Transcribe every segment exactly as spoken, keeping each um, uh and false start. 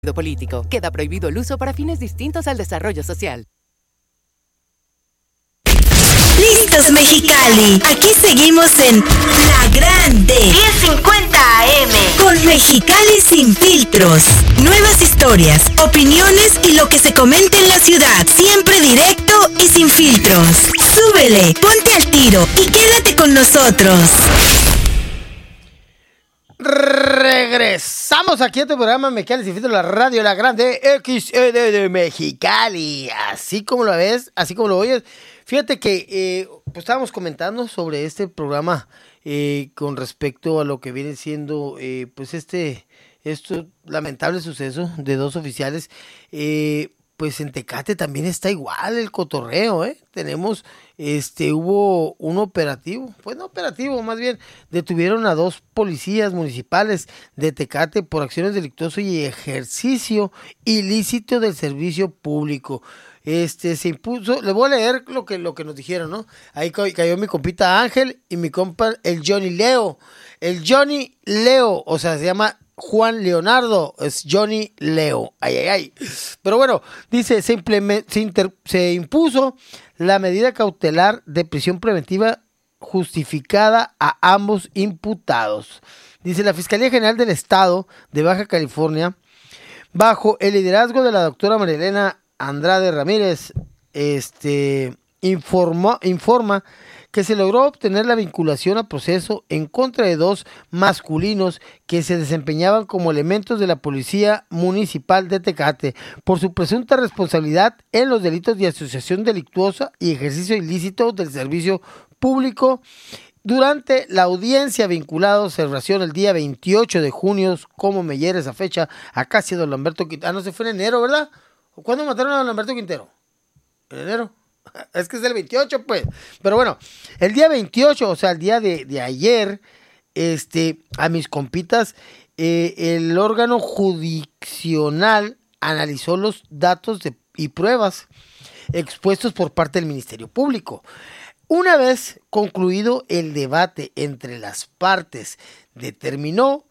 político. Queda prohibido el uso para fines distintos al desarrollo social. ¡Listos, Mexicali! Aquí seguimos en La Grande diez cincuenta A M con Mexicali sin filtros. Nuevas historias, opiniones y lo que se comenta en la ciudad. Siempre directo y sin filtros. Súbele, ponte al tiro y quédate con nosotros. Regresamos aquí a tu programa Mexicali sin filtros, la radio La Grande X E D de Mexicali. Así como lo ves, así como lo oyes. Fíjate que eh, pues estábamos comentando sobre este programa eh, con respecto a lo que viene siendo eh, pues este, este lamentable suceso de dos oficiales. Eh, pues en Tecate también está igual el cotorreo, ¿eh? Tenemos, este, hubo un operativo, pues no operativo, más bien detuvieron a dos policías municipales de Tecate por acciones delictuosas y ejercicio ilícito del servicio público. Este, se impuso, le voy a leer lo que, lo que nos dijeron, ¿no? Ahí cayó mi compita Ángel y mi compa el Johnny Leo. El Johnny Leo, o sea, se llama Juan Leonardo, es Johnny Leo. Ay, ay, ay. Pero bueno, dice, se, se, inter, se impuso la medida cautelar de prisión preventiva justificada a ambos imputados. Dice, la Fiscalía General del Estado de Baja California, bajo el liderazgo de la doctora María Elena Andrade Ramírez, este, informó, informa que se logró obtener la vinculación a proceso en contra de dos masculinos que se desempeñaban como elementos de la Policía Municipal de Tecate por su presunta responsabilidad en los delitos de asociación delictuosa y ejercicio ilícito del servicio público. Durante la audiencia vinculada a observación el día veintiocho de junio, como me hiere esa fecha, acá ha sido don Lamberto Quintero. Ah, no, se fue en enero, ¿verdad? ¿Cuándo mataron a don Lamberto Quintero? ¿En enero? Es que es el veintiocho, pues. Pero bueno, el día veintiocho, o sea, el día de, de ayer, este, a mis compitas, eh, el órgano jurisdiccional analizó los datos de, y pruebas expuestos por parte del Ministerio Público. Una vez concluido el debate entre las partes, determinó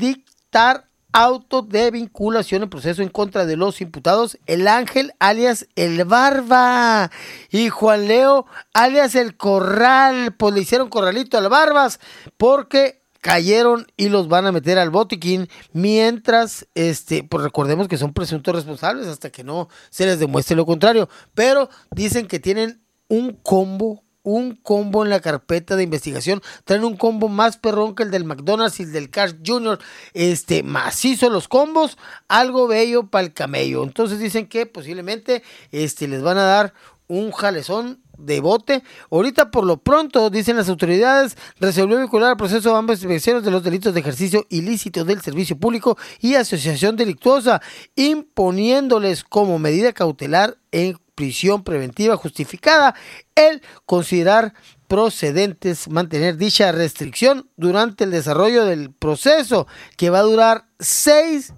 dictar auto de vinculación en proceso en contra de los imputados el Ángel alias el Barba y Juan Leo alias el Corral. Pues le hicieron corralito al Barbas porque cayeron y los van a meter al botiquín mientras, este, pues recordemos que son presuntos responsables hasta que no se les demuestre lo contrario, pero dicen que tienen un combo un combo en la carpeta de investigación, traen un combo más perrón que el del McDonald's y el del Carl junior, este, macizo los combos, algo bello para el camello. Entonces dicen que posiblemente este, les van a dar un jalezón de bote. Ahorita por lo pronto, dicen las autoridades, resolvió vincular al proceso a ambas investigaciones de los delitos de ejercicio ilícito del servicio público y asociación delictuosa, imponiéndoles como medida cautelar en prisión preventiva justificada el considerar procedentes mantener dicha restricción durante el desarrollo del proceso, que va a durar seis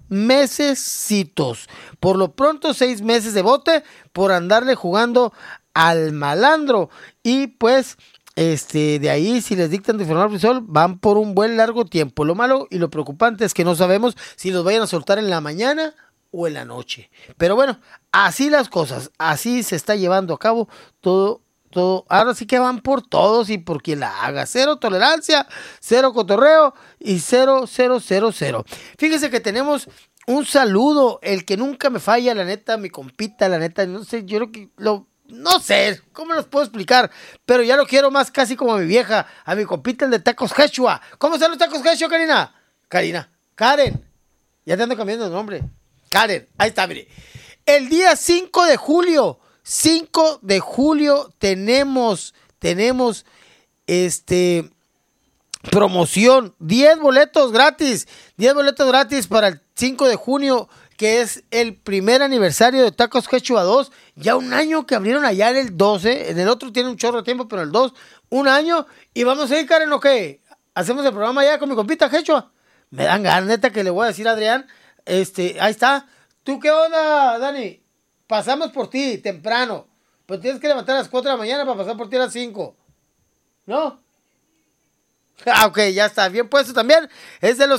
mesecitos. Por lo pronto, seis meses de bote por andarle jugando al malandro. Y pues, este, de ahí, si les dictan de formal prisión, van por un buen largo tiempo. Lo malo y lo preocupante es que no sabemos si los vayan a soltar en la mañana o en la noche. Pero bueno, así las cosas, así se está llevando a cabo todo, todo. Ahora sí que van por todos y por quien la haga. Cero tolerancia, cero cotorreo y cero, cero, cero, cero. Fíjese que tenemos un saludo, el que nunca me falla, la neta, mi compita, la neta, no sé, yo creo que lo, no sé, ¿cómo los puedo explicar? Pero ya lo quiero más casi como a mi vieja, a mi compita, el de Tacos Quechua. ¿Cómo están los Tacos Quechua, Karina? Karina, Karen, ya te ando cambiando de nombre. Karen, ahí está, mire. El día cinco de julio, cinco de julio tenemos, tenemos, este, promoción, diez boletos gratis, diez boletos gratis para el cinco de junio, que es el primer aniversario de Tacos Quechua dos, ya un año que abrieron allá en el doce, en el otro tiene un chorro de tiempo, pero el dos, un año, y vamos a ir, Karen, ¿o qué? Hacemos el programa allá con mi compita Quechua. Me dan ganas, neta, que le voy a decir a Adrián. Este, ahí está. ¿Tú qué onda, Dani? Pasamos por ti temprano, pero tienes que levantar a las cuatro de la mañana para pasar por ti a las cinco. ¿No? Ah, ok, ya está. Bien puesto también. Es de los que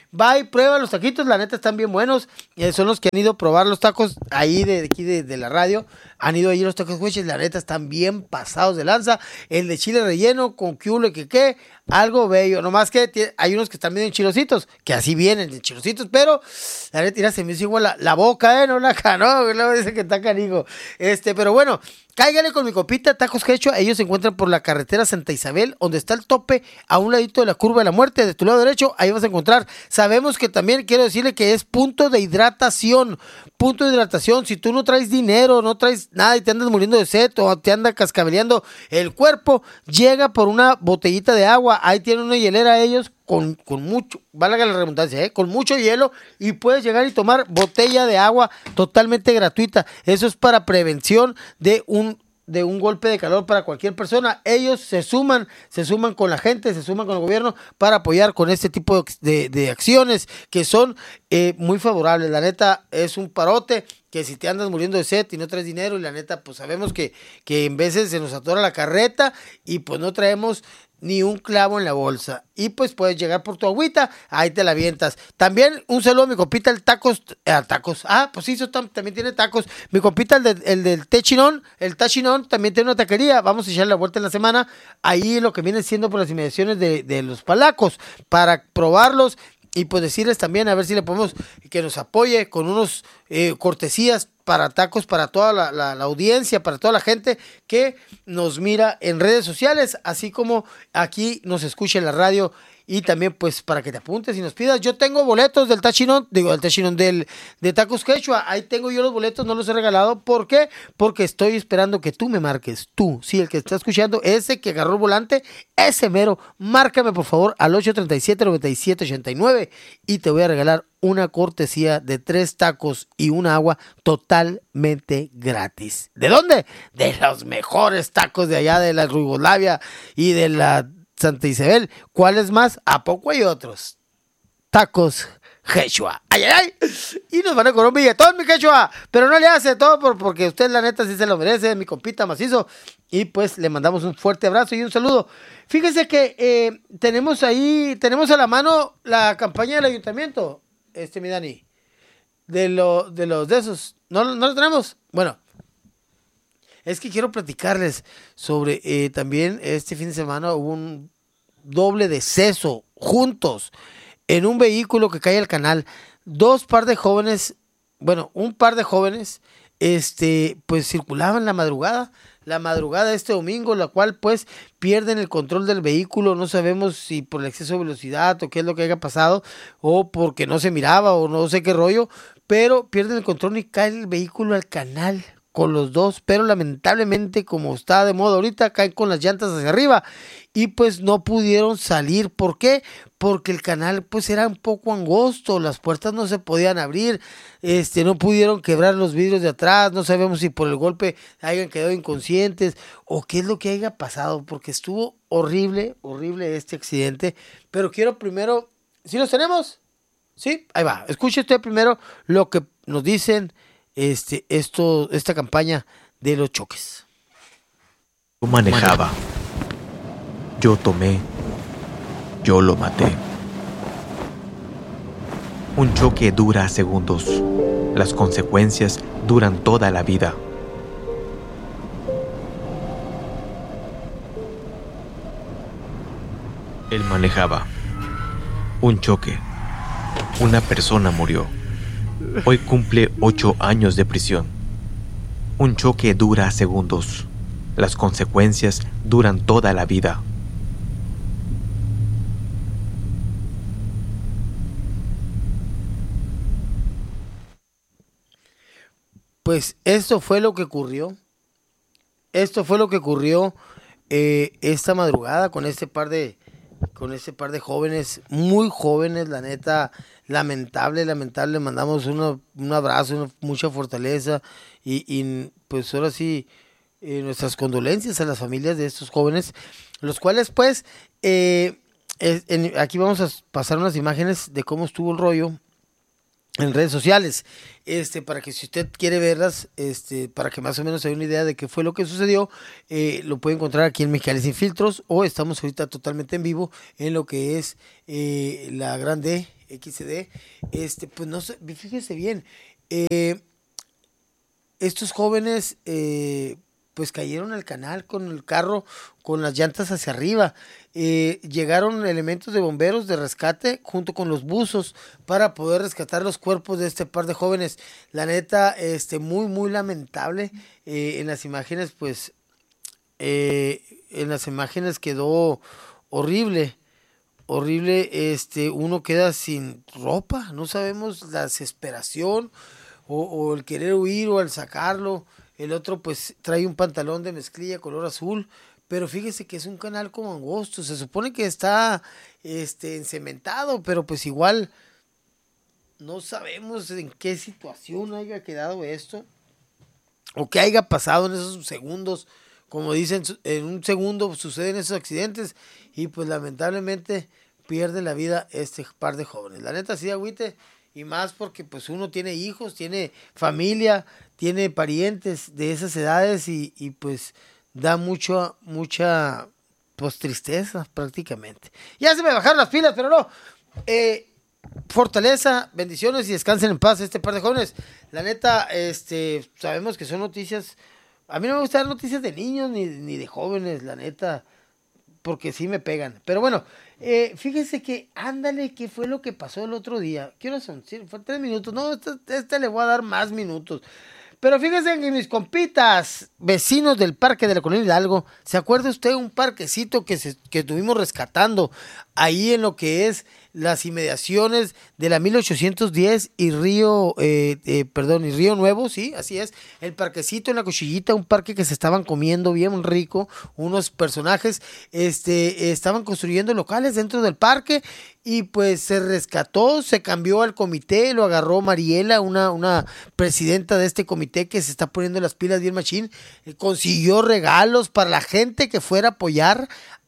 va y prueba los taquitos, la neta están bien buenos. Eh, son los que han ido a probar los tacos ahí de, de aquí de, de la radio. Han ido ahí los tacos güeyes, la neta están bien pasados de lanza. El de chile relleno con culo que qué, algo bello. Nomás que tiene, hay unos que están bien chilositos, que así vienen de chilositos, pero la neta mira, se me hizo igual la, la boca, eh, no la cano, luego dice que está canijo. Este, pero bueno, cáigale con mi copita, Tacos Quechua. Ellos se encuentran por la carretera Santa Isabel, donde está el tope, a un ladito de la curva de la muerte, de tu lado derecho, ahí vas a encontrar. Sabemos que también quiero decirle que es punto de hidratación, punto de hidratación. Si tú no traes dinero, no traes nada y te andas muriendo de sed o te anda cascabeleando el cuerpo, llega por una botellita de agua. Ahí tienen una hielera ellos con, con mucho, valga la redundancia, ¿eh? con mucho hielo, y puedes llegar y tomar botella de agua totalmente gratuita. Eso es para prevención de un de un golpe de calor para cualquier persona. Ellos se suman, se suman con la gente, se suman con el gobierno para apoyar con este tipo de, de acciones que son eh, muy favorables. La neta es un parote que si te andas muriendo de sed y no traes dinero, y la neta pues sabemos que, que en veces se nos atora la carreta y pues no traemos ni un clavo en la bolsa. Y pues puedes llegar por tu agüita, ahí te la avientas. También un saludo a mi compita el tacos, eh, tacos, ah, pues sí, eso tam, también tiene tacos. Mi compita el, de, el del Techinón, el Tachinón, también tiene una taquería. Vamos a echar la vuelta en la semana, ahí lo que viene siendo por las inmediaciones de, de los Palacos, para probarlos. Y pues decirles también a ver si le podemos que nos apoye con unos eh, cortesías para tacos para toda la, la, la audiencia, para toda la gente que nos mira en redes sociales, así como aquí nos escucha en la radio. Y también pues para que te apuntes y nos pidas. Yo tengo boletos del Tachinón, digo del Tachinón del, de Tacos Quechua. Ahí tengo yo los boletos, no los he regalado. ¿Por qué? Porque estoy esperando que tú me marques. Tú, sí, el que está escuchando, ese que agarró el volante, ese mero, márcame por favor al ocho tres siete, nueve siete ocho nueve y te voy a regalar una cortesía de tres tacos y una agua totalmente gratis. ¿De dónde? De los mejores tacos de allá de la Yugoslavia y de la Santa Isabel. ¿Cuáles más? ¿A poco hay otros? Tacos Quechua. ¡Ay, ay, ay! Y nos van a cobrar un billetón, mi Quechua. Pero no le hace todo por, porque usted, la neta, sí se lo merece, mi compita macizo. Y pues le mandamos un fuerte abrazo y un saludo. Fíjese que eh, tenemos ahí, tenemos a la mano la campaña del ayuntamiento, este, mi Dani. De, lo, de los de esos. ¿No, no lo tenemos? Bueno. Es que quiero platicarles sobre eh, también este fin de semana hubo un doble deceso juntos en un vehículo que cae al canal. Dos par de jóvenes, bueno, un par de jóvenes, este, pues circulaban la madrugada, la madrugada de este domingo, la cual pues pierden el control del vehículo. No sabemos si por el exceso de velocidad o qué es lo que haya pasado, o porque no se miraba o no sé qué rollo, pero pierden el control y cae el vehículo al canal con los dos, pero lamentablemente como está de moda ahorita, caen con las llantas hacia arriba y pues no pudieron salir. ¿Por qué? Porque el canal pues era un poco angosto, las puertas no se podían abrir, este, no pudieron quebrar los vidrios de atrás. No sabemos si por el golpe hayan quedado inconscientes o qué es lo que haya pasado, porque estuvo horrible, horrible este accidente. Pero quiero primero, ¿sí los tenemos? Sí, ahí va, escuche usted primero lo que nos dicen Este, esto, esta campaña de los choques. Yo manejaba, yo tomé, yo lo maté. Un choque dura segundos, las consecuencias duran toda la vida. Él manejaba, un choque, una persona murió. Hoy cumple ocho años de prisión. Un choque dura segundos. Las consecuencias duran toda la vida. Pues esto fue lo que ocurrió. Esto fue lo que ocurrió eh, esta madrugada con este par de con este par de jóvenes, muy jóvenes, la neta, lamentable, lamentable. Mandamos uno, un abrazo, una, mucha fortaleza y, y pues ahora sí, eh, nuestras condolencias a las familias de estos jóvenes, los cuales pues, eh, es, en, aquí vamos a pasar unas imágenes de cómo estuvo el rollo en redes sociales, este, para que si usted quiere verlas, este, para que más o menos haya una idea de qué fue lo que sucedió, eh, lo puede encontrar aquí en Mexicali Sin Filtros, o estamos ahorita totalmente en vivo en lo que es eh, la grande X C D, este, pues no sé, fíjese bien, eh, estos jóvenes eh, pues cayeron al canal con el carro, con las llantas hacia arriba. Eh, llegaron elementos de bomberos de rescate junto con los buzos para poder rescatar los cuerpos de este par de jóvenes. La neta, este, muy, muy lamentable. Eh, en las imágenes, pues, eh, en las imágenes quedó horrible. Horrible, este, uno queda sin ropa, no sabemos la desesperación o, o el querer huir o el sacarlo. El otro pues trae un pantalón de mezclilla color azul, pero fíjese que es un canal como angosto, se supone que está este, encementado, pero pues igual no sabemos en qué situación haya quedado esto o qué haya pasado en esos segundos. Como dicen, en un segundo suceden esos accidentes y pues lamentablemente pierde la vida este par de jóvenes. La neta sí agüite, y más porque pues uno tiene hijos, tiene familia, tiene parientes de esas edades y, y pues da mucho, mucha pues tristeza prácticamente. Ya se me bajaron las pilas, pero no. Eh, fortaleza, bendiciones y descansen en paz este par de jóvenes. La neta, este, sabemos que son noticias. A mí no me gusta dar noticias de niños ni, ni de jóvenes, la neta, porque sí me pegan. Pero bueno, eh, fíjese que, ándale, ¿qué fue lo que pasó el otro día? ¿Qué hora son? Sí, fue tres minutos. No, este, este le voy a dar más minutos. Pero fíjese que mis compitas, vecinos del parque de la Colonia Hidalgo, ¿se acuerda usted un parquecito que, se, que estuvimos rescatando ahí en lo que es las inmediaciones de la mil ochocientos diez y Río, eh, eh, perdón, y Río Nuevo? Sí, así es, el parquecito en la Cuchillita, un parque que se estaban comiendo bien rico, unos personajes, este, eh, estaban construyendo locales dentro del parque y pues se rescató, se cambió al comité, lo agarró Mariela, una, una presidenta de este comité que se está poniendo las pilas bien machín, eh, consiguió regalos para la gente que fuera a apoyar,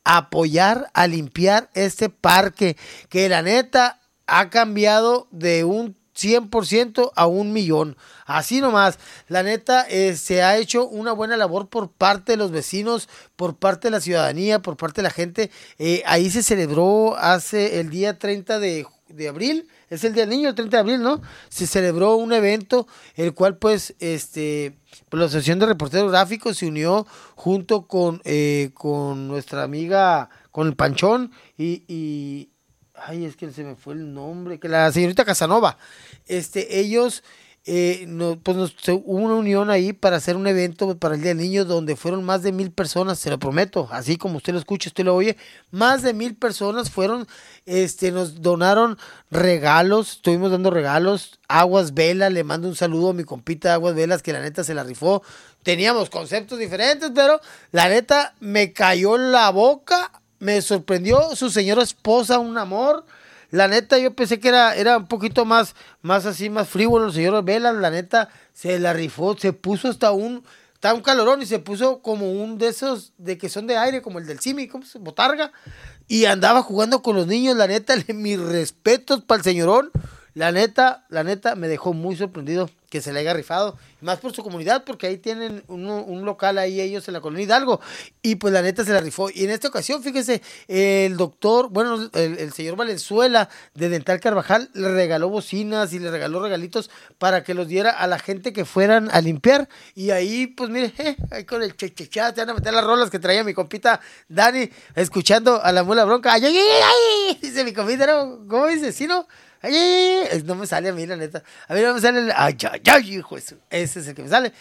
apoyar a limpiar este parque, que la neta ha cambiado de un cien por ciento a un millón, así nomás. La neta eh, se ha hecho una buena labor por parte de los vecinos, por parte de la ciudadanía, por parte de la gente. Eh, ahí se celebró hace el día treinta de abril, es el día del niño, el treinta de abril, ¿no? Se celebró un evento, el cual pues, este, pues, la Asociación de Reporteros Gráficos se unió junto con, eh, con nuestra amiga, con el Panchón y, y, ay, es que se me fue el nombre, que la señorita Casanova, este, ellos, eh, no, pues nos, hubo una unión ahí para hacer un evento para el Día del Niño donde fueron más de mil personas, se lo prometo, así como usted lo escucha, usted lo oye, más de mil personas fueron, este, nos donaron regalos, estuvimos dando regalos, Aguas Vela, le mando un saludo a mi compita Aguas Velas que la neta se la rifó, teníamos conceptos diferentes, pero la neta me cayó en la boca, me sorprendió, su señora esposa, un amor. La neta, yo pensé que era, era un poquito más, más así, más frívolo el señor Velas. La neta, se la rifó, se puso hasta un, hasta un calorón y se puso como un de esos de que son de aire, como el del Simi, ¿cómo se botarga? Y andaba jugando con los niños. La neta, le, mis respetos para el señorón. La neta, la neta, me dejó muy sorprendido que se le haya rifado. Más por su comunidad, porque ahí tienen uno, un local ahí ellos en la Colonia Hidalgo. Y pues la neta se la rifó. Y en esta ocasión, fíjese, el doctor, bueno, el, el señor Valenzuela de Dental Carvajal le regaló bocinas y le regaló regalitos para que los diera a la gente que fueran a limpiar. Y ahí, pues mire, eh, ahí con el chechechá, se van a meter las rolas que traía mi compita Dani, escuchando a la mula bronca. ¡Ay, ay, ay, ay! Dice mi compita, ¿no? ¿Cómo dice? ¿Sí, no? Ay, ay, ay, no me sale a mí, la neta. A mí no me sale el... Ay, ay, ay, hijo, eso. Ese es el que me sale.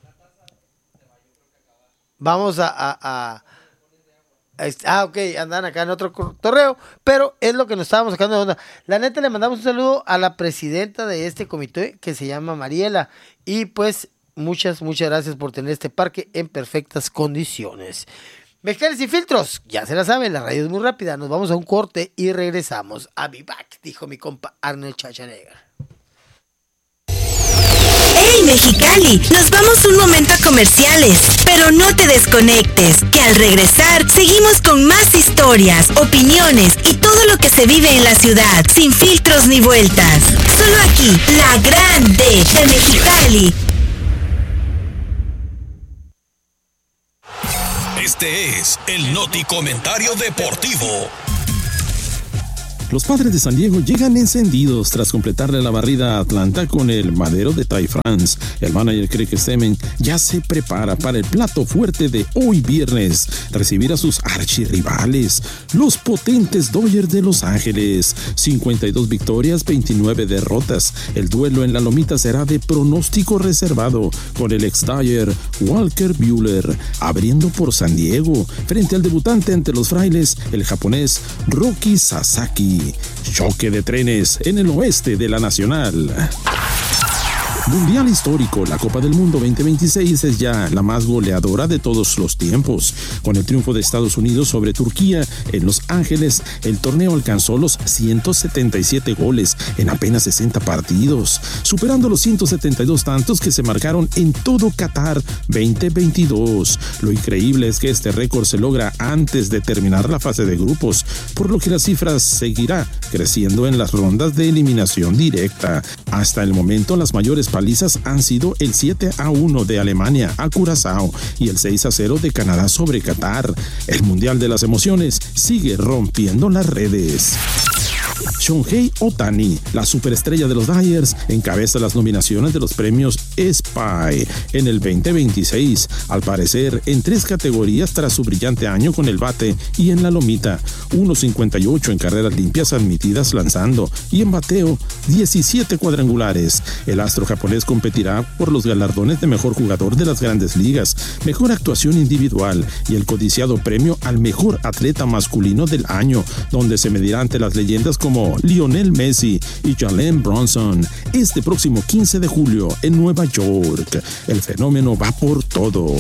Vamos a... a, a, a ah, ok, andan acá en otro torreo, pero es lo que nos estábamos sacando de onda. La neta, le mandamos un saludo a la presidenta de este comité, que se llama Mariela. Y pues, muchas, muchas gracias por tener este parque en perfectas condiciones. Mexicanos sin filtros, ya se la saben, la radio es muy rápida. Nos vamos a un corte y regresamos. A mi back, dijo mi compa Arnold Schwarzenegger. ¡Hey, Mexicali! Nos vamos un momento a comerciales, pero no te desconectes, que al regresar seguimos con más historias, opiniones y todo lo que se vive en la ciudad, sin filtros ni vueltas. Solo aquí, la grande de Mexicali. Este es el Noti Comentario Deportivo. Los Padres de San Diego llegan encendidos tras completarle la barrida a Atlanta con el madero de Ty France. El manager Craig Stemmen ya se prepara para el plato fuerte de hoy viernes, recibir a sus archirrivales, los potentes Dodgers de Los Ángeles. cincuenta y dos victorias, veintinueve derrotas. El duelo en la lomita será de pronóstico reservado, con el ex-Dodger Walker Buehler abriendo por San Diego frente al debutante ante los Frailes, el japonés Roki Sasaki. Choque de trenes en el oeste de la Nacional. Mundial histórico, la Copa del Mundo veinte veintiséis es ya la más goleadora de todos los tiempos. Con el triunfo de Estados Unidos sobre Turquía en Los Ángeles, el torneo alcanzó los ciento setenta y siete goles en apenas sesenta partidos, superando los ciento setenta y dos tantos que se marcaron en todo Qatar veinte veintidós. Lo increíble es que este récord se logra antes de terminar la fase de grupos, por lo que la cifra seguirá creciendo en las rondas de eliminación directa. Hasta el momento, las mayores palizas han sido el siete a uno de Alemania a Curazao y el seis a cero de Canadá sobre Qatar. El Mundial de las Emociones sigue rompiendo las redes. Shohei Ohtani, la superestrella de los Dodgers, encabeza las nominaciones de los premios S P Y en el veinte veintiséis, al parecer en tres categorías tras su brillante año con el bate y en la lomita. uno cincuenta y ocho en carreras limpias admitidas lanzando y en bateo diecisiete cuadrangulares. El astro japonés competirá por los galardones de mejor jugador de las Grandes Ligas, mejor actuación individual y el codiciado premio al mejor atleta masculino del año, donde se medirá ante las leyendas como Lionel Messi y Jalen Brunson este próximo quince de julio en Nueva York. El fenómeno va por todo.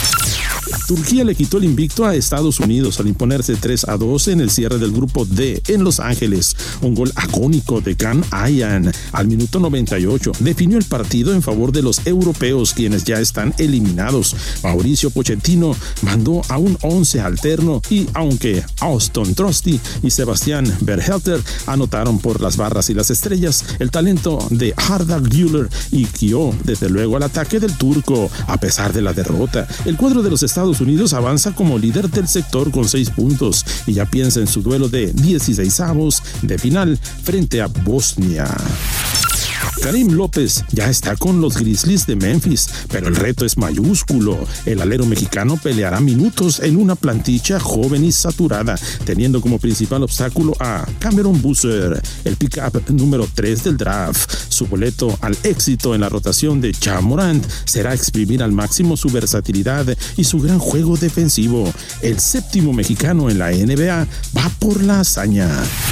Turquía le quitó el invicto a Estados Unidos al imponerse tres a dos en el cierre del grupo D en Los Ángeles. Un gol agónico de Can Ayhan al minuto noventa y ocho definió el partido en favor de los europeos, quienes ya están eliminados. Mauricio Pochettino mandó a un once alterno y aunque Auston Trusty y Sebastian Berhalter anotaron por las barras y las estrellas, el talento de Arda Güler y guió desde luego al ataque del turco. A pesar de la derrota, el cuadro de los Estados Unidos avanza como líder del sector con seis puntos y ya piensa en su duelo de dieciseisavos de final frente a Bosnia. Karim López ya está con los Grizzlies de Memphis, pero el reto es mayúsculo. El alero mexicano peleará minutos en una plantilla joven y saturada, teniendo como principal obstáculo a Cameron Boozer, el pick-up número tres del draft. Su boleto al éxito en la rotación de Ja Morant será exprimir al máximo su versatilidad y su gran juego defensivo. El séptimo mexicano en la N B A va por la hazaña.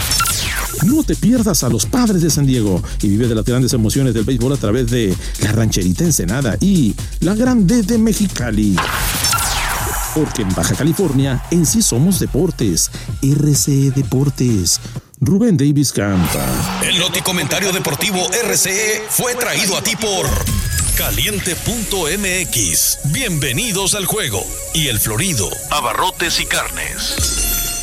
No te pierdas a los Padres de San Diego y vive de las grandes emociones del béisbol a través de la Rancherita Ensenada y la Grande de Mexicali. Porque en Baja California en sí somos deportes. R C E Deportes. Rubén Davis Campa. El Noticomentario Deportivo R C E fue traído a ti por Caliente punto M X. Bienvenidos al juego. Y El Florido, abarrotes y carnes.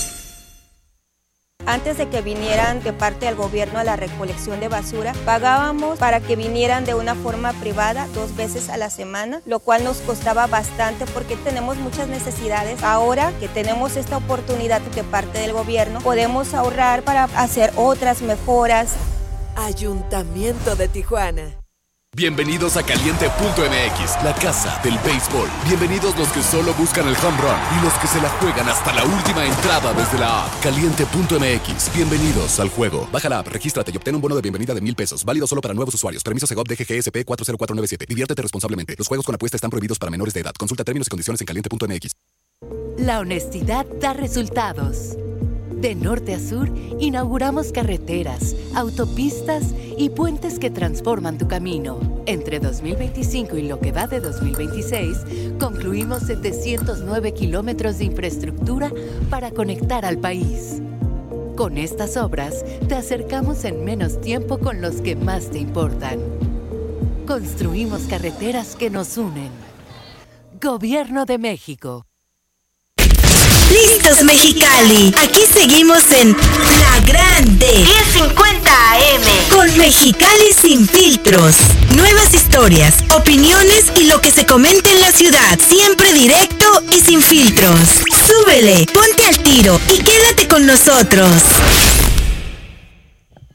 Antes de que vinieran de parte del gobierno a la recolección de basura, pagábamos para que vinieran de una forma privada dos veces a la semana, lo cual nos costaba bastante porque tenemos muchas necesidades. Ahora que tenemos esta oportunidad de parte del gobierno, podemos ahorrar para hacer otras mejoras. Ayuntamiento de Tijuana. Bienvenidos a Caliente punto M X, la casa del béisbol. Bienvenidos los que solo buscan el home run y los que se la juegan hasta la última entrada desde la app. Caliente punto M X, bienvenidos al juego. Baja la app, regístrate y obtén un bono de bienvenida de mil pesos. Válido solo para nuevos usuarios. Permiso Segov D G G S P cuatro cero cuatro nueve siete. Diviértete responsablemente. Los juegos con apuesta están prohibidos para menores de edad. Consulta términos y condiciones en Caliente punto M X. La honestidad da resultados. De norte a sur, inauguramos carreteras, autopistas y puentes que transforman tu camino. Entre dos mil veinticinco y lo que va de dos mil veintiséis, concluimos setecientos nueve kilómetros de infraestructura para conectar al país. Con estas obras, te acercamos en menos tiempo con los que más te importan. Construimos carreteras que nos unen. Gobierno de México. Listos Mexicali, aquí seguimos en La Grande diez cincuenta A M con Mexicali sin filtros. Nuevas historias, opiniones y lo que se comenta en la ciudad, siempre directo y sin filtros. Súbele, ponte al tiro y quédate con nosotros.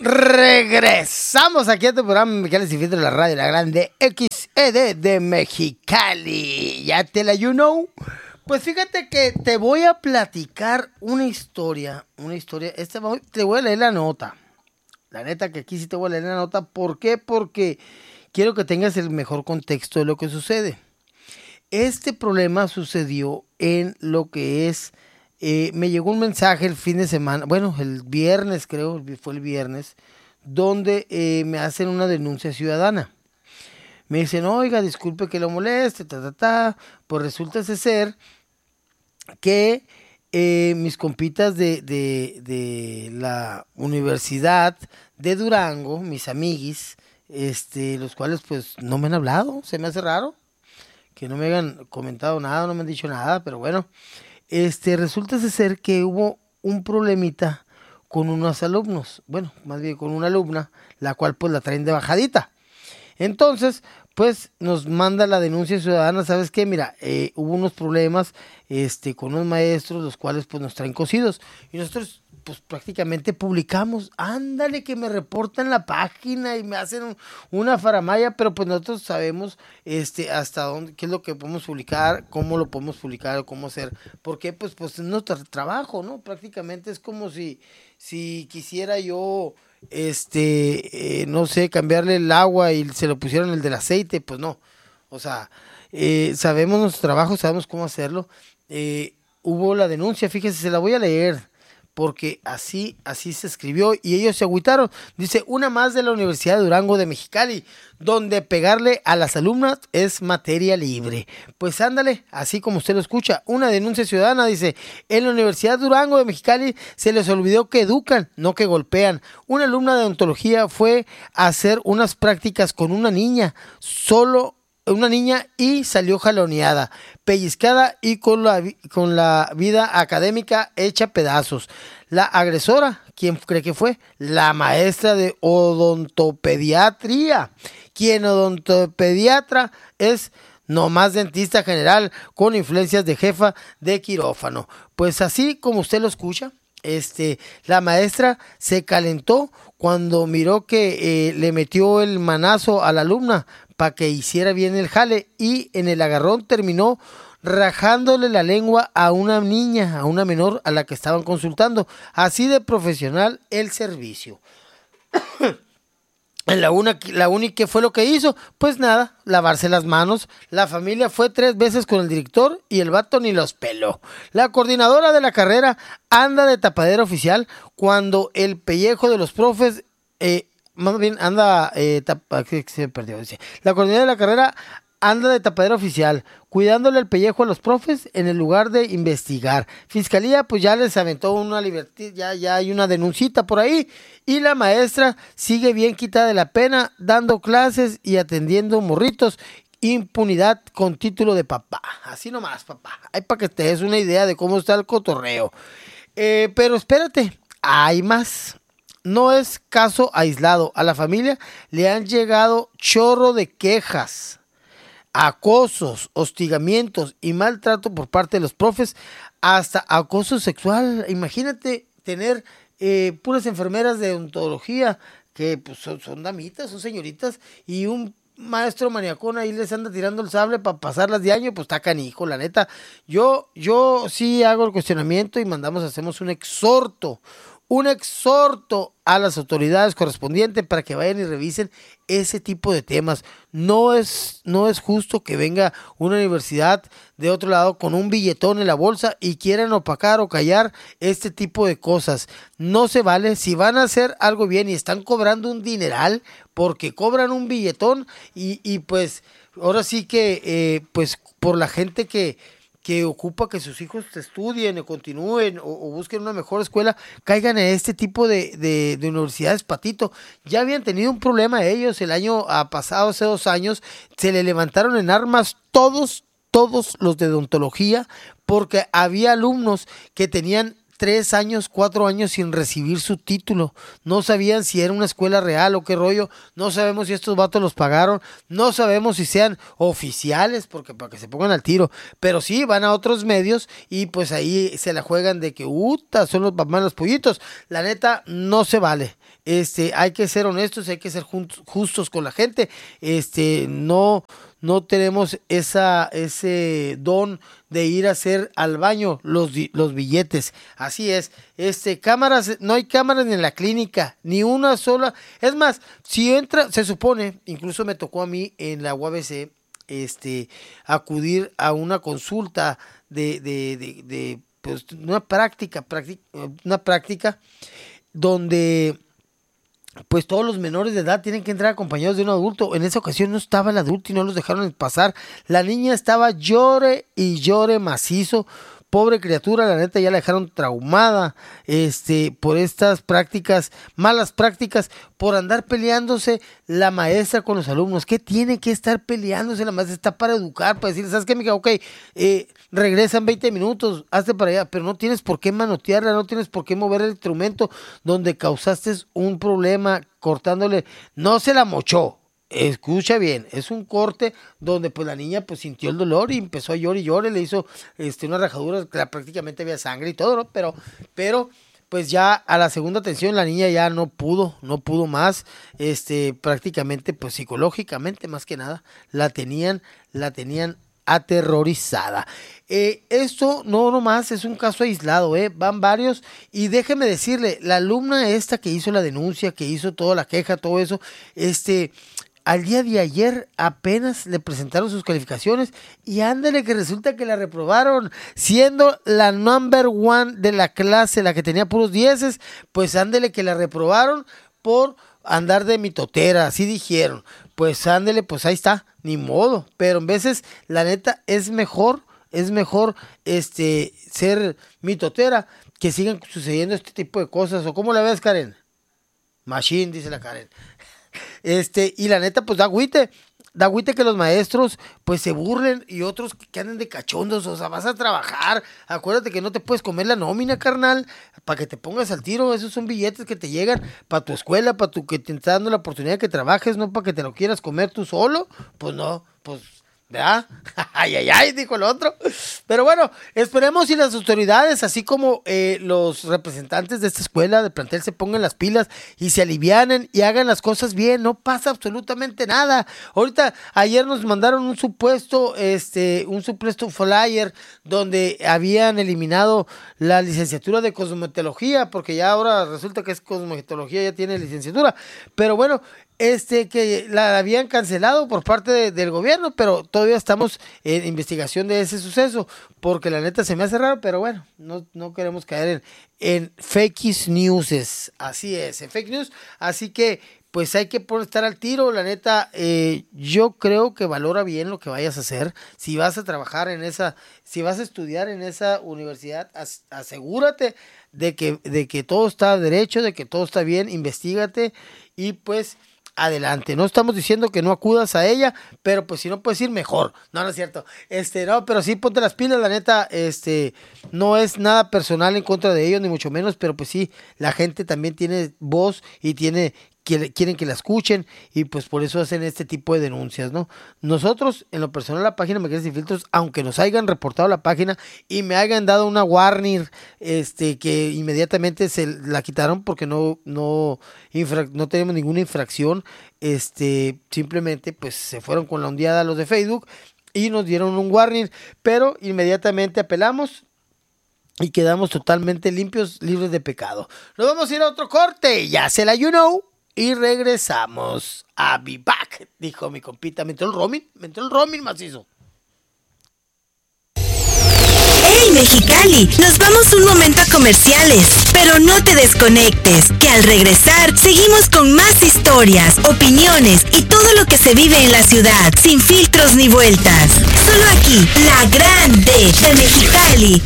Regresamos aquí a tu programa Mexicali Sin Filtros de la radio, la grande X E D de Mexicali. ¿Ya te la you know? Pues fíjate que te voy a platicar una historia, una historia, este, te voy a leer la nota. La neta que aquí sí te voy a leer la nota. ¿Por qué? Porque quiero que tengas el mejor contexto de lo que sucede. Este problema sucedió en lo que es... Eh, me llegó un mensaje el fin de semana, bueno, el viernes creo, fue el viernes, donde eh, me hacen una denuncia ciudadana. Me dicen, oiga, disculpe que lo moleste, ta, ta, ta. Pues resulta ser que eh, mis compitas de, de, de la Universidad de Durango, mis amiguis, este, los cuales pues no me han hablado, se me hace raro que no me hayan comentado nada, no me han dicho nada, pero bueno. Este, resulta ser que hubo un problemita con unos alumnos, bueno, más bien con una alumna, la cual pues la traen de bajadita. Entonces, pues nos manda la denuncia ciudadana, ¿sabes qué? Mira, eh, hubo unos problemas este, con unos maestros, los cuales pues nos traen cosidos. Y nosotros pues prácticamente publicamos, ándale que me reportan la página y me hacen un, una faramaya, pero pues nosotros sabemos este hasta dónde, qué es lo que podemos publicar, cómo lo podemos publicar, cómo hacer, porque pues pues es nuestro trabajo, ¿no? Prácticamente es como si, si quisiera yo, este, eh, no sé, cambiarle el agua y se lo pusieran el del aceite, pues no, o sea, eh, sabemos nuestro trabajo, sabemos cómo hacerlo. Eh, hubo la denuncia, fíjese, se la voy a leer, porque así, así se escribió y ellos se agüitaron. Dice, una más de la Universidad de Durango de Mexicali, donde pegarle a las alumnas es materia libre. Pues ándale, así como usted lo escucha, una denuncia ciudadana, dice, en la Universidad de Durango de Mexicali se les olvidó que educan, no que golpean. Una alumna de odontología fue a hacer unas prácticas con una niña, solo una niña y salió jaloneada, pellizcada y con la, con la vida académica hecha pedazos. La agresora, ¿quién cree que fue? La maestra de odontopediatría, quien odontopediatra es nomás dentista general con influencias de jefa de quirófano. Pues así como usted lo escucha, este, la maestra se calentó cuando miró que eh, le metió el manazo a la alumna para que hiciera bien el jale y en el agarrón terminó rajándole la lengua a una niña, a una menor a la que estaban consultando. Así de profesional el servicio. La, una, la única que fue lo que hizo, pues nada, lavarse las manos. La familia fue tres veces con el director y el vato ni los peló. La coordinadora de la carrera anda de tapadera oficial cuando el pellejo de los profes, eh, más bien anda, eh, tapa, se perdió, dice. La coordinadora de la carrera anda de tapadera oficial, cuidándole el pellejo a los profes en el lugar de investigar. Fiscalía pues ya les aventó una libertad, ya, ya hay una denuncita por ahí y la maestra sigue bien quitada de la pena, dando clases y atendiendo morritos. Impunidad con título de papá. Así nomás, papá. Hay para que te des una idea de cómo está el cotorreo. Eh, pero espérate, hay más. No es caso aislado. A la familia le han llegado chorro de quejas, acosos, hostigamientos y maltrato por parte de los profes, hasta acoso sexual. Imagínate tener eh, puras enfermeras de odontología que pues, son, son damitas, son señoritas, y un maestro maniacón ahí les anda tirando el sable para pasarlas de año, pues está canijo, la neta. Yo, yo sí hago el cuestionamiento y mandamos, hacemos un exhorto, un exhorto a las autoridades correspondientes para que vayan y revisen ese tipo de temas. No es, no es justo que venga una universidad de otro lado con un billetón en la bolsa y quieran opacar o callar este tipo de cosas. No se vale. Si van a hacer algo bien y están cobrando un dineral porque cobran un billetón y, y pues ahora sí que eh, pues por la gente que que ocupa que sus hijos estudien o continúen o, o busquen una mejor escuela, caigan en este tipo de, de, de universidades patito. Ya habían tenido un problema ellos el año pasado, hace dos años, se le levantaron en armas todos, todos los de odontología, porque había alumnos que tenían tres años, cuatro años sin recibir su título. No sabían si era una escuela real o qué rollo. No sabemos si estos vatos los pagaron. No sabemos si sean oficiales, porque para que se pongan al tiro. Pero sí, van a otros medios y pues ahí se la juegan de que, uta, son los papás los pollitos. La neta, no se vale. Este, hay que ser honestos, hay que ser justos con la gente. Este, no, no tenemos esa, ese don de ir a hacer al baño los, los billetes. Así es. Este, cámaras, no hay cámaras ni en la clínica, ni una sola. Es más, si entra, se supone, incluso me tocó a mí en la U A B C, este, acudir a una consulta de, de, de, de pues, una práctica, práctica, una práctica donde pues todos los menores de edad tienen que entrar acompañados de un adulto. En esa ocasión no estaba el adulto y no los dejaron pasar. La niña estaba llore y llore macizo. Pobre criatura, la neta ya la dejaron traumada este, por estas prácticas, malas prácticas, por andar peleándose la maestra con los alumnos. ¿Qué tiene que estar peleándose la maestra? Está para educar, para decir, ¿sabes qué, mija? Ok, eh, regresan veinte minutos, hazte para allá, pero no tienes por qué manotearla, no tienes por qué mover el instrumento donde causaste un problema cortándole. No se la mochó. Escucha bien, es un corte donde pues la niña pues sintió el dolor y empezó a llorar y llorar, le hizo este, una rajadura, prácticamente había sangre y todo, ¿no? Pero, pero pues ya a la segunda atención la niña ya no pudo, no pudo más, este, prácticamente pues psicológicamente más que nada, la tenían, la tenían aterrorizada. Eh, esto no nomás es un caso aislado, eh, van varios y déjeme decirle, la alumna esta que hizo la denuncia, que hizo toda la queja, todo eso, este... al día de ayer apenas le presentaron sus calificaciones y ándale que resulta que la reprobaron, siendo la number one de la clase, la que tenía puros dieces, pues ándale que la reprobaron por andar de mitotera, así dijeron. Pues ándale, pues ahí está, ni modo, pero en veces la neta es mejor, es mejor este ser mitotera que sigan sucediendo este tipo de cosas. ¿O cómo la ves, Karen? Machine, dice la Karen. Este, y la neta, pues da agüite, da agüite que los maestros, pues se burlen y otros que, que anden de cachondos, o sea, vas a trabajar, acuérdate que no te puedes comer la nómina, carnal, para que te pongas al tiro, esos son billetes que te llegan para tu escuela, para tu que te está dando la oportunidad de que trabajes, no para que te lo quieras comer tú solo, pues no, pues... ¿verdad? Ay, ay, ay, dijo el otro. Pero bueno, esperemos si las autoridades, así como eh, los representantes de esta escuela de plantel se pongan las pilas y se alivianen y hagan las cosas bien. No pasa absolutamente nada. Ahorita, ayer nos mandaron un supuesto, este, un supuesto flyer donde habían eliminado la licenciatura de cosmetología, porque ya ahora resulta que es cosmetología, ya tiene licenciatura. Pero bueno, este que la habían cancelado por parte de, del gobierno, pero todavía estamos en investigación de ese suceso, porque la neta se me hace raro, pero bueno, no, no queremos caer en, en fake news, así es, en fake news, así que pues hay que poner, estar al tiro, la neta, eh, yo creo que valora bien lo que vayas a hacer, si vas a trabajar en esa, si vas a estudiar en esa universidad, as, asegúrate de que, de que todo está derecho, de que todo está bien, investígate y pues... adelante, no estamos diciendo que no acudas a ella, pero pues si no puedes ir mejor, no, no es cierto, este, no, pero sí ponte las pilas, la neta, este, no es nada personal en contra de ellos, ni mucho menos, pero pues sí, la gente también tiene voz y tiene, que, quieren que la escuchen y pues por eso hacen este tipo de denuncias, ¿no? Nosotros, en lo personal, la página Mequiales Sin Filtros, aunque nos hayan reportado la página y me hayan dado una warning, este, que inmediatamente se la quitaron porque no, no, infra, no tenemos ninguna infracción, este, simplemente pues se fueron con la ondeada los de Facebook y nos dieron un warning, pero inmediatamente apelamos y quedamos totalmente limpios, libres de pecado. Nos vamos a ir a otro corte, ya se la you know, y regresamos. A be back, dijo mi compita. Me entró el roaming, me entró el roaming macizo. ¡Hey, Mexicali! Nos vamos un momento a comerciales, pero no te desconectes, que al regresar seguimos con más historias, opiniones y todo lo que se vive en la ciudad, sin filtros ni vueltas. Solo aquí, La Grande de Mexicali.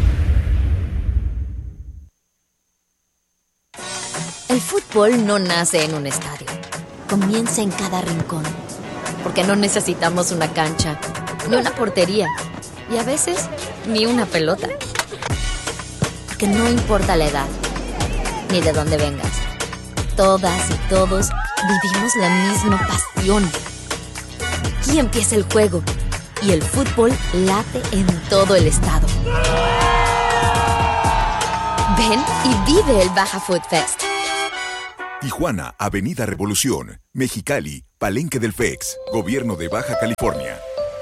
El fútbol no nace en un estadio, comienza en cada rincón, porque no necesitamos una cancha, ni una portería, y a veces ni una pelota. que no importa la edad, ni de dónde vengas, todas y todos vivimos la misma pasión. Aquí empieza el juego y el fútbol late en todo el estado. Ven y vive el Baja Food Fest. Tijuana, Avenida Revolución. Mexicali, Palenque del F E X, Gobierno de Baja California.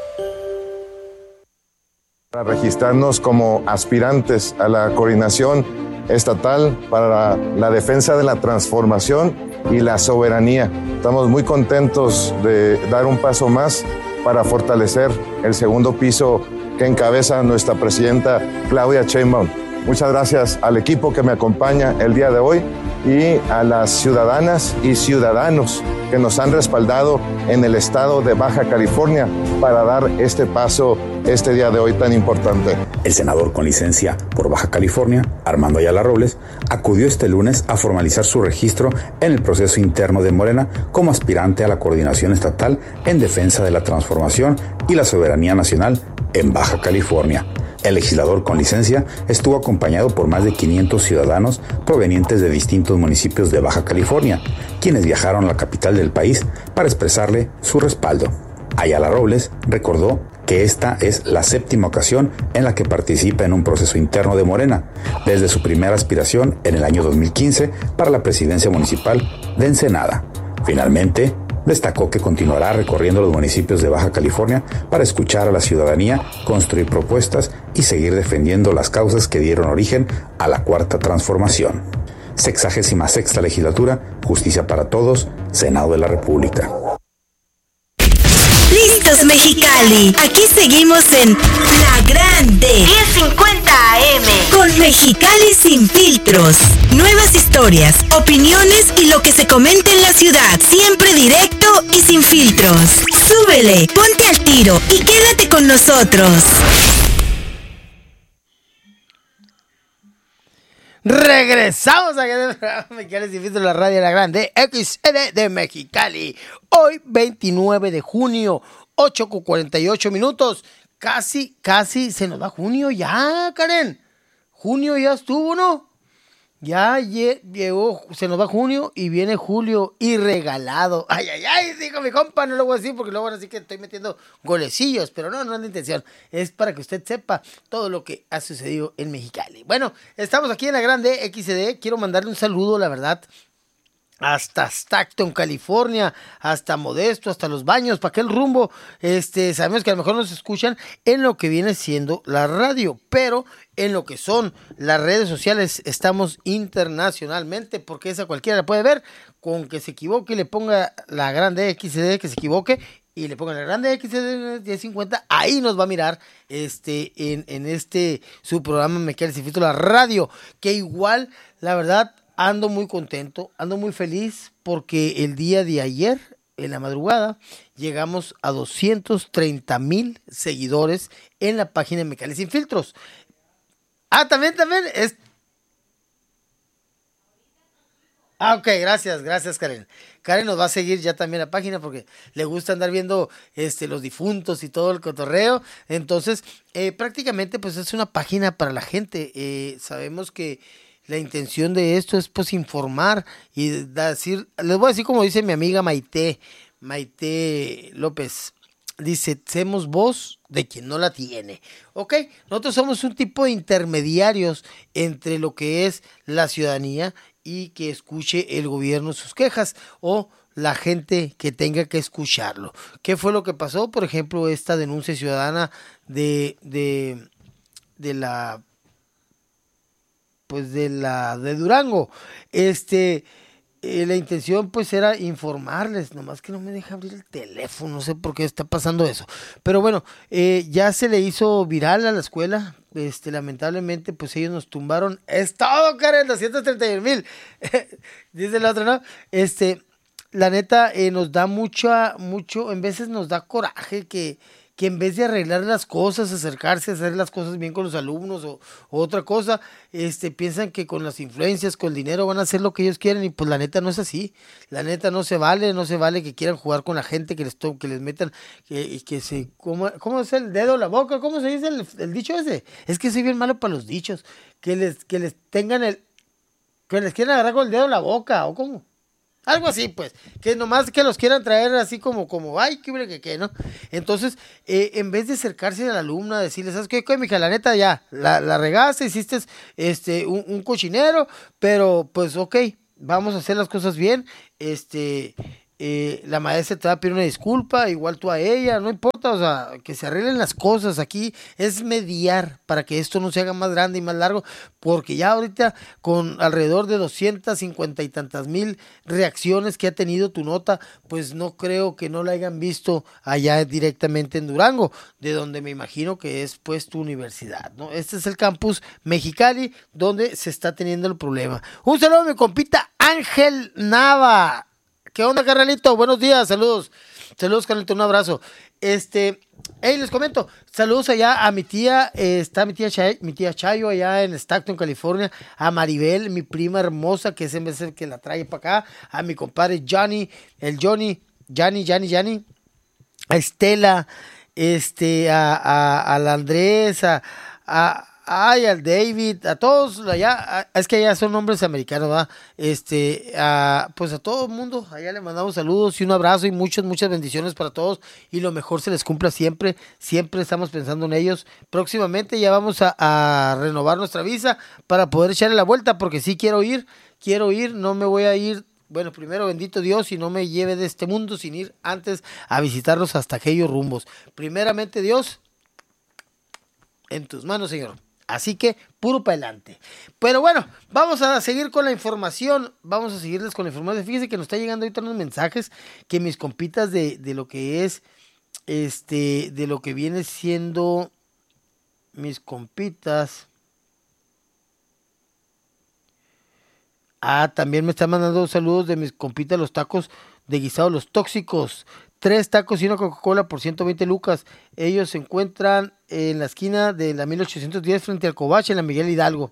Para registrarnos como aspirantes a la coordinación estatal para la defensa de la transformación y la soberanía. Estamos muy contentos de dar un paso más para fortalecer el segundo piso que encabeza nuestra presidenta Claudia Sheinbaum. Muchas gracias al equipo que me acompaña el día de hoy y a las ciudadanas y ciudadanos que nos han respaldado en el estado de Baja California para dar este paso este día de hoy tan importante. El senador con licencia por Baja California, Armando Ayala Robles, acudió este lunes a formalizar su registro en el proceso interno de Morena como aspirante a la coordinación estatal en defensa de la transformación y la soberanía nacional en Baja California. El legislador con licencia estuvo acompañado por más de quinientos ciudadanos provenientes de distintos municipios de Baja California, quienes viajaron a la capital del país para expresarle su respaldo. Ayala Robles recordó que esta es la séptima ocasión en la que participa en un proceso interno de Morena, desde su primera aspiración en el año dos mil quince para la presidencia municipal de Ensenada. Finalmente, destacó que continuará recorriendo los municipios de Baja California para escuchar a la ciudadanía, construir propuestas y seguir defendiendo las causas que dieron origen a la Cuarta Transformación. Sexagésima sexta legislatura, Justicia para Todos, Senado de la República. Listos, Mexicali. Aquí seguimos en La Grande diez cincuenta A M con Mexicali sin filtros. Nuevas historias, opiniones y lo que se comenta en la ciudad. Siempre directo y sin filtros. Súbele, ponte al tiro y quédate con nosotros. Regresamos a Mexicali sin filtros, la radio La Grande X D de Mexicali. Hoy veintinueve de junio, ocho con cuarenta y ocho minutos. Casi, casi se nos va junio ya, Karen. Junio ya estuvo, ¿no? Ya llegó, se nos va junio y viene julio y regalado. Ay, ay, ay, dijo mi compa, no lo voy a decir porque luego van a decir que estoy metiendo golecillos, pero no, no es la intención. Es para que usted sepa todo lo que ha sucedido en Mexicali. Bueno, estamos aquí en La Grande X D. Quiero mandarle un saludo, la verdad, hasta Stockton, California, hasta Modesto, hasta Los Baños, para aquel rumbo. Este, sabemos que a lo mejor nos escuchan en lo que viene siendo la radio, pero en lo que son las redes sociales estamos internacionalmente, porque esa cualquiera la puede ver, con que se equivoque y le ponga La Grande X D, que se equivoque y le ponga La Grande X D diez cincuenta, ahí nos va a mirar este, en, en este, su programa Mexicali sin filtros, la radio, que igual, la verdad, ando muy contento, ando muy feliz porque el día de ayer, en la madrugada, llegamos a doscientos treinta mil seguidores en la página de Mexicali sin filtros. Ah, también, también es... Ah, ok, gracias, gracias Karen. Karen nos va a seguir ya también la página porque le gusta andar viendo este, los difuntos y todo el cotorreo. Entonces, eh, prácticamente pues es una página para la gente. Eh, sabemos que la intención de esto es pues informar y decir, les voy a decir como dice mi amiga Maite, Maite López, dice, somos voz de quien no la tiene, ¿ok? Nosotros somos un tipo de intermediarios entre lo que es la ciudadanía y que escuche el gobierno sus quejas o la gente que tenga que escucharlo. ¿Qué fue lo que pasó? Por ejemplo, esta denuncia ciudadana de, de, de la... pues de la de Durango, este, eh, la intención pues era informarles, nomás que no me deja abrir el teléfono, no sé por qué está pasando eso, pero bueno, eh, ya se le hizo viral a la escuela, este, lamentablemente pues ellos nos tumbaron, es todo, Karen, doscientos treinta y uno mil, dice el otro, ¿no? Este, la neta, eh, nos da mucha, mucho, en veces nos da coraje que que en vez de arreglar las cosas, acercarse a hacer las cosas bien con los alumnos o, o otra cosa, este, piensan que con las influencias, con el dinero van a hacer lo que ellos quieren y pues la neta no es así. La neta no se vale, no se vale que quieran jugar con la gente, que les to que les metan, que, que se, ¿cómo, ¿cómo es el dedo a la boca? ¿Cómo se dice el, el dicho ese? Es que soy bien malo para los dichos, que les, que les tengan el, que les quieran agarrar con el dedo a la boca, ¿o cómo? Algo así, pues, que nomás que los quieran traer así como, como, ay, qué que qué, ¿no? Entonces, eh, en vez de acercarse a la alumna, decirle, ¿sabes qué, mija? La neta, ya, la, la regaste, hiciste este, un, un cochinero, pero, pues, ok, vamos a hacer las cosas bien, este... Eh, la maestra te va a pedir una disculpa, igual tú a ella, no importa, o sea, que se arreglen las cosas. Aquí es mediar para que esto no se haga más grande y más largo, porque ya ahorita con alrededor de doscientas cincuenta y tantas mil reacciones que ha tenido tu nota, pues no creo que no la hayan visto allá directamente en Durango, de donde me imagino que es pues tu universidad, ¿no? Este es el campus Mexicali donde se está teniendo el problema. Un saludo a mi compita Ángel Nava. ¿Qué onda, carnalito? Buenos días, saludos. Saludos, carnalito, un abrazo. Este, hey, les comento, saludos allá a mi tía, eh, está mi tía, Chay, mi tía Chayo allá en Stockton, California, a Maribel, mi prima hermosa, que es en vez de que la trae para acá, a mi compadre Johnny, el Johnny, Johnny, Johnny, Johnny, a Estela, este, a, a, a la Andrés, a, a Ay, al David, a todos allá, a, es que allá son nombres americanos, ¿verdad? Este, a, pues a todo el mundo, allá le mandamos saludos y un abrazo y muchas, muchas bendiciones para todos y lo mejor se les cumpla siempre, siempre estamos pensando en ellos. Próximamente ya vamos a, a renovar nuestra visa para poder echarle la vuelta porque sí quiero ir, quiero ir, no me voy a ir. Bueno, primero bendito Dios y no me lleve de este mundo sin ir antes a visitarlos hasta aquellos rumbos. Primeramente Dios, en tus manos, Señor. Así que, puro para adelante. Pero bueno, vamos a seguir con la información. Vamos a seguirles con la información. Fíjense que nos está llegando ahorita unos mensajes que mis compitas de, de lo que es, este, de lo que viene siendo mis compitas. Ah, también me están mandando saludos de mis compitas los tacos de guisado Los Tóxicos. Tres tacos y una Coca-Cola por ciento veinte lucas. Ellos se encuentran en la esquina de la mil ochocientos diez frente al Covache en la Miguel Hidalgo.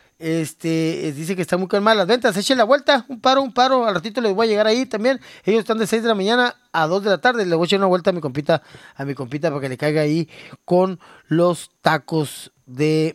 Este, dice que están muy calmadas las ventas. Echen la vuelta, un paro, un paro. Al ratito les voy a llegar ahí también. Ellos están de seis de la mañana a dos de la tarde. Le voy a echar una vuelta a mi compita, a mi compita para que le caiga ahí con los tacos de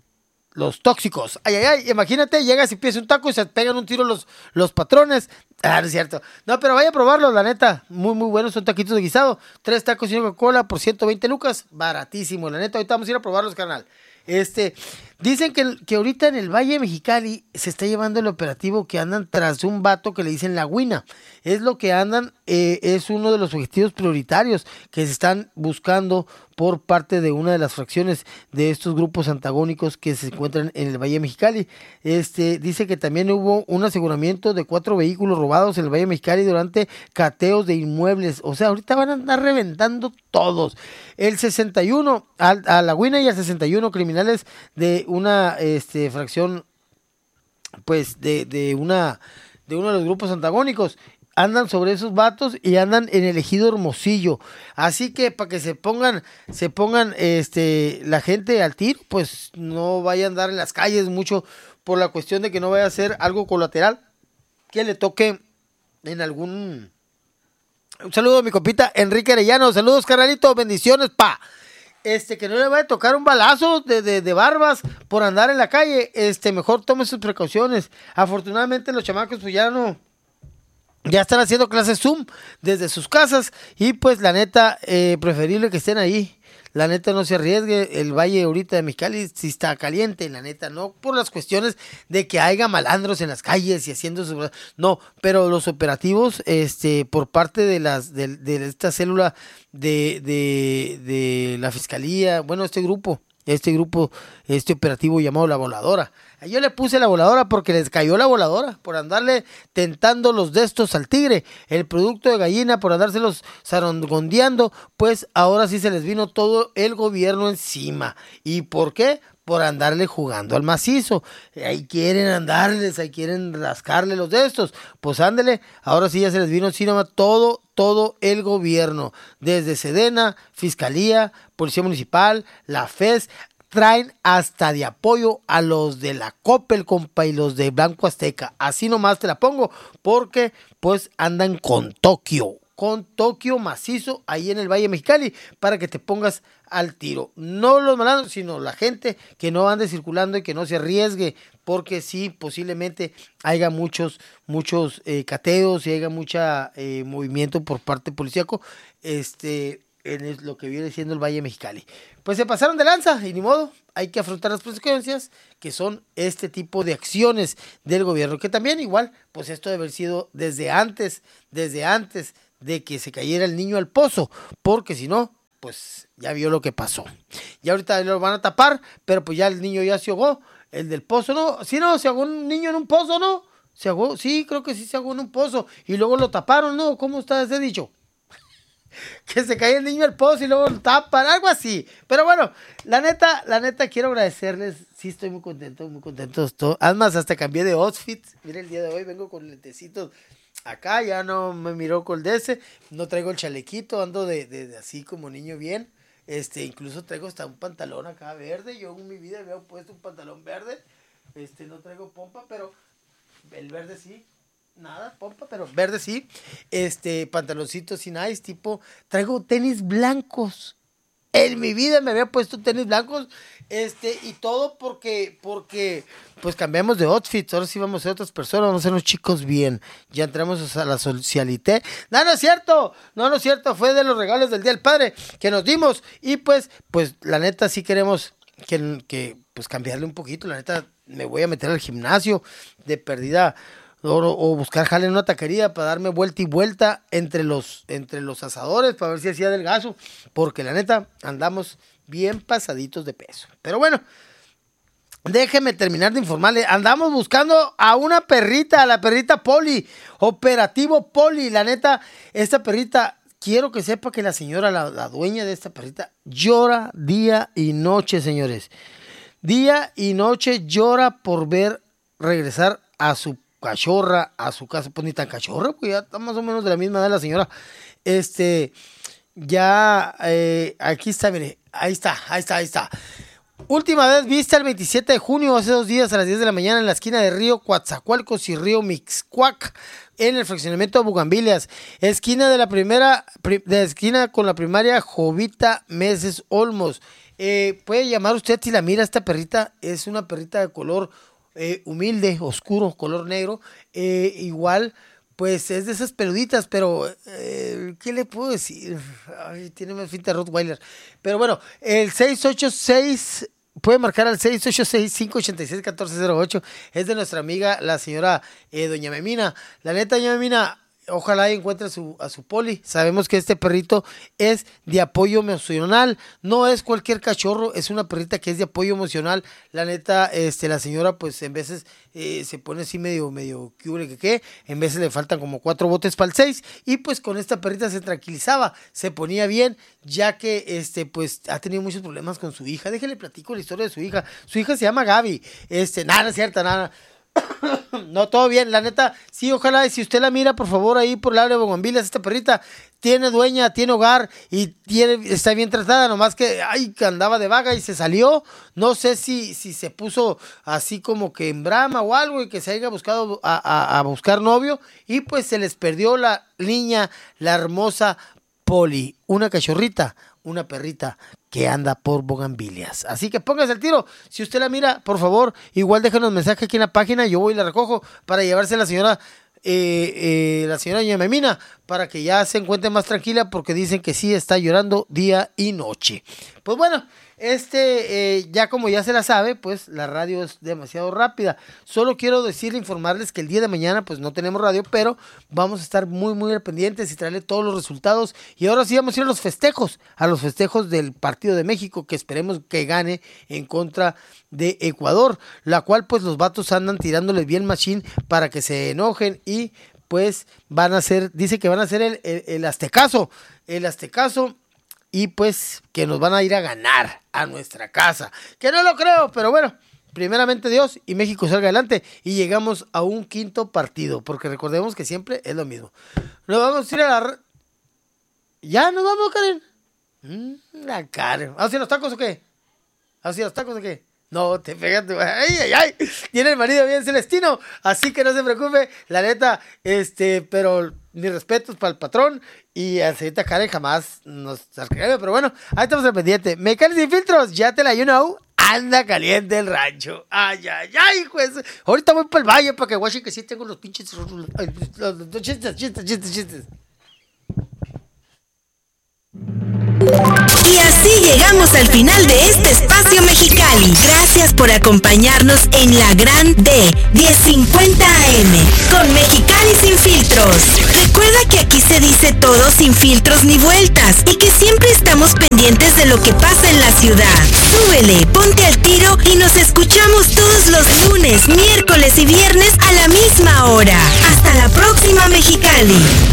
Los Tóxicos. Ay, ay, ay, imagínate, llegas y pides un taco y se pegan un tiro los, los patrones. Ah, no es cierto. No, pero vaya a probarlo, la neta. Muy, muy buenos, son taquitos de guisado. Tres tacos y una Coca-Cola por ciento veinte lucas. Baratísimo, la neta. Ahorita vamos a ir a probarlos, carnal. Este, dicen que, que ahorita en el Valle de Mexicali se está llevando el operativo que andan tras un vato que le dicen La Güina. Es lo que andan, eh, es uno de los objetivos prioritarios que se están buscando por parte de una de las fracciones de estos grupos antagónicos que se encuentran en el Valle de Mexicali. Este, dice que también hubo un aseguramiento de cuatro vehículos robados en el Valle de Mexicali durante cateos de inmuebles. O sea, ahorita van a andar reventando todos. El sesenta y uno, a, a La Güina y al sesenta y uno criminales de una este, fracción, pues, de, de una de uno de los grupos antagónicos. Andan sobre esos vatos y andan en el ejido Hermosillo. Así que para que se pongan, se pongan este, la gente al tiro, pues no vaya a andar en las calles mucho por la cuestión de que no vaya a ser algo colateral que le toque en algún... Un saludo a mi compita Enrique Arellano. Saludos, carnalito, bendiciones, pa. Este, que no le vaya a tocar un balazo de, de, de barbas por andar en la calle. Este, mejor tome sus precauciones. Afortunadamente los chamacos pues ya no... Ya están haciendo clases Zoom desde sus casas y pues la neta, eh, preferible que estén ahí. La neta no se arriesgue, el Valle ahorita de Mexicali sí está caliente, la neta no por las cuestiones de que haya malandros en las calles y haciendo su... No, pero los operativos este por parte de las de, de esta célula de, de, de la Fiscalía, bueno, este grupo, este grupo, este operativo llamado La Voladora. Yo le puse La Voladora porque les cayó la voladora por andarle tentando los destos al tigre, el producto de gallina por andárselos zarangondeando, pues ahora sí se les vino todo el gobierno encima. ¿Y por qué? por andarle jugando al macizo. Ahí quieren andarles, ahí quieren rascarle los de estos. Pues ándele, ahora sí ya se les vino encima todo, todo el gobierno. Desde Sedena, Fiscalía, Policía Municipal, la F E S, traen hasta de apoyo a los de la Coppel, compa, y los de Banco Azteca. Así nomás te la pongo, porque pues andan con Tokio, con Tokio macizo ahí en el Valle Mexicali, para que te pongas al tiro. No los malandros, sino la gente que no ande circulando y que no se arriesgue, porque sí, posiblemente haya muchos, muchos eh, cateos y haya mucha eh, movimiento por parte policíaco, este... en lo que viene siendo el Valle Mexicali. Pues se pasaron de lanza y ni modo, hay que afrontar las consecuencias que son este tipo de acciones del gobierno, que también igual, pues esto debe haber sido desde antes, desde antes de que se cayera el niño al pozo, porque si no, pues ya vio lo que pasó. Y ahorita lo van a tapar, pero pues ya el niño ya se ahogó, el del pozo no, sí no, se ahogó un niño en un pozo, ¿no? Se ahogó, sí, creo que sí se ahogó en un pozo, y luego lo taparon, ¿no? ¿Cómo está ese dicho? Que se cae el niño al pozo y luego lo tapan, algo así. Pero bueno, la neta, la neta quiero agradecerles. Sí, estoy muy contento, muy contento. Además, hasta cambié de outfit. Mira, el día de hoy vengo con lentecitos acá, ya no me miró con el de ese. No traigo el chalequito, ando de, de, de así como niño bien. Este, incluso traigo hasta un pantalón acá verde. Yo en mi vida había puesto un pantalón verde. Este, no traigo pompa, pero el verde sí. Nada, pompa, pero verde sí. Este, pantaloncito sin ice, tipo, traigo tenis blancos. En mi vida me había puesto tenis blancos. Este, y todo porque, porque, pues cambiamos de outfits. Ahora sí vamos a ser otras personas, vamos a ser unos chicos bien. Ya entramos a la socialité. No, no es cierto, no, no es cierto. Fue de los regalos del Día del Padre que nos dimos. Y pues, pues, la neta sí queremos que, que pues cambiarle un poquito. La neta, me voy a meter al gimnasio de perdida. O, o buscar jale en una taquería para darme vuelta y vuelta entre los, entre los asadores para ver si hacía adelgazo, porque la neta andamos bien pasaditos de peso. Pero bueno, déjeme terminar de informarle. Andamos buscando a una perrita, a la perrita Poli, operativo Poli. La neta, esta perrita, quiero que sepa que la señora, la, la dueña de esta perrita, llora día y noche, señores. Día y noche llora por ver regresar a su cachorra a su casa. Pues ni tan cachorra, pues ya está más o menos de la misma edad la señora. Este, ya, eh, aquí está, mire, ahí está, ahí está, ahí está. Última vez vista el veintisiete de junio, hace dos días a las diez de la mañana en la esquina de Río Coatzacoalcos y Río Mixcuac, en el fraccionamiento de Bugambilias, esquina de la primera, de esquina con la primaria Jovita Meses Olmos. Eh, puede llamar usted si la mira, esta perrita es una perrita de color Eh, humilde, oscuro, color negro, eh, igual, pues es de esas peluditas, pero, eh, ¿qué le puedo decir? Ay, tiene más finta de Rottweiler, pero bueno, el seis ocho seis, puede marcar al seis ocho seis, cinco ocho seis, uno cuatro cero ocho, es de nuestra amiga, la señora eh, doña Memina. La neta, doña Memina, ojalá encuentre a su, a su Poli. Sabemos que este perrito es de apoyo emocional, no es cualquier cachorro, es una perrita que es de apoyo emocional. La neta, este, la señora pues en veces eh, se pone así medio, medio que que que, en veces le faltan como cuatro botes para el seis, y pues con esta perrita se tranquilizaba, se ponía bien, ya que este pues ha tenido muchos problemas con su hija. Déjale platico la historia de su hija. Su hija se llama Gaby, este, nada, no es cierto, nada. No, todo bien, la neta, sí, ojalá, y si usted la mira, por favor, ahí por el área de Bugambilias, esta perrita tiene dueña, tiene hogar y tiene, está bien tratada, nomás que, ay, que andaba de vaga y se salió. No sé si, si se puso así como que en brama o algo y que se haya buscado a, a, a buscar novio, y pues se les perdió la niña, la hermosa Poli, una cachorrita, una perrita que anda por Bugambilias. Así que póngase el tiro. Si usted la mira, por favor, igual déjenos mensaje aquí en la página. Yo voy y la recojo para llevarse a la señora, eh, eh, la señora doña Memina, para que ya se encuentre más tranquila, porque dicen que sí está llorando día y noche. Pues bueno, este, eh, ya como ya se la sabe, pues la radio es demasiado rápida. Solo quiero decirle, informarles que el día de mañana pues no tenemos radio, pero vamos a estar muy muy al pendientes y traerle todos los resultados. Y ahora sí vamos a ir a los festejos, a los festejos del partido de México, que esperemos que gane en contra de Ecuador, la cual pues los vatos andan tirándole bien machín para que se enojen, y pues van a hacer, dice que van a hacer el, el, el aztecaso, el aztecaso y pues que nos van a ir a ganar a nuestra casa. Que no lo creo, pero bueno, primeramente Dios y México salga adelante y llegamos a un quinto partido, porque recordemos que siempre es lo mismo. Nos vamos a ir a la... ¿Ya nos vamos, Karen? Mm, la Karen. ¿Vamos a ir a los tacos o qué? ¿Vamos a ir a los tacos o qué? No, te pegas, ay, ay, ay, tiene el marido bien celestino, así que no se preocupe, la neta, este, pero mis respetos para el patrón y a señorita Karen jamás nos escribe, pero bueno, ahí estamos al pendiente. Mecánicos sin filtros, ya te la you know, anda caliente el rancho, ay, ay, ay, pues, ahorita voy para el valle para que guachen que sí tengo los pinches, los, los, los chistes, chistes, chistes, chistes. Y así llegamos al final de este espacio Mexicali. Gracias por acompañarnos en la Gran D diez cincuenta A M con Mexicali sin filtros. Recuerda que aquí se dice todo sin filtros ni vueltas y que siempre estamos pendientes de lo que pasa en la ciudad. Súbele, ponte al tiro y nos escuchamos todos los lunes, miércoles y viernes a la misma hora. Hasta la próxima, Mexicali.